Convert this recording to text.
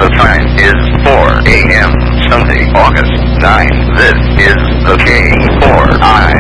The time is 4 a.m. Sunday, August 9. This is the K4I